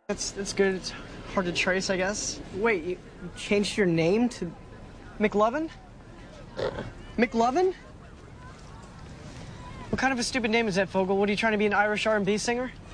That's good. It's hard to trace, I guess. Wait, you changed your name to McLovin? McLovin? What kind of a stupid name is that, Fogel? What, are you trying to be an Irish R&B singer?